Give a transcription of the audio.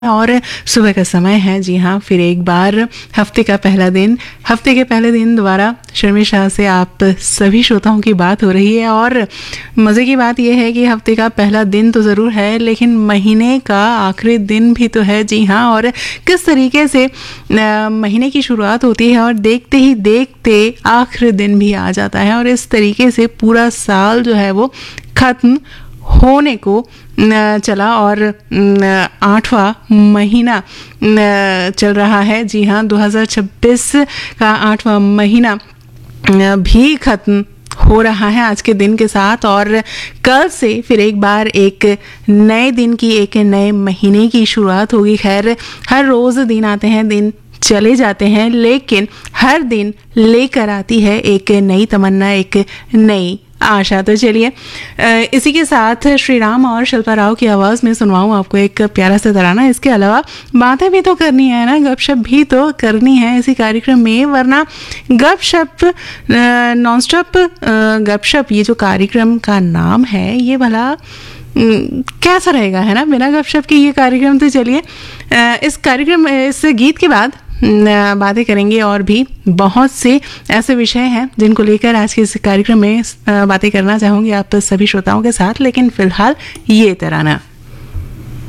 और सुबह का समय है। जी हाँ, फिर एक बार हफ्ते के पहले दिन दोबारा शर्मिष्ठा से आप सभी श्रोताओं की बात हो रही है। और मज़े की बात यह है कि हफ्ते का पहला दिन तो ज़रूर है, लेकिन महीने का आखिरी दिन भी तो है। जी हाँ, और किस तरीके से महीने की शुरुआत होती है और देखते ही देखते आखिरी दिन भी आ जाता है, और इस तरीके से पूरा साल जो है वो ख़त्म होने को चला और 8वां महीना चल रहा है। जी हाँ, 2026 का 8वां महीना भी ख़त्म हो रहा है आज के दिन के साथ, और कल से फिर एक बार एक नए दिन की, एक नए महीने की शुरुआत होगी। खैर, हर रोज़ दिन आते हैं, दिन चले जाते हैं, लेकिन हर दिन लेकर आती है एक नई तमन्ना, एक नई आशा। तो चलिए इसी के साथ श्री राम और शिल्पा राव की आवाज़ में सुनवाऊँ आपको एक प्यारा सा तराना। इसके अलावा बातें भी तो करनी है ना, गपशप भी तो करनी है इसी कार्यक्रम में, वरना गपशप नॉनस्टॉप गपशप, ये जो कार्यक्रम का नाम है, ये भला कैसा रहेगा, है ना, बिना गपशप के ये कार्यक्रम। तो चलिए इस गीत के बाद बातें करेंगे, और भी बहुत से ऐसे विषय हैं जिनको लेकर आज के इस कार्यक्रम में बातें करना चाहूँगी आप सभी श्रोताओं के साथ। लेकिन फिलहाल ये तराना।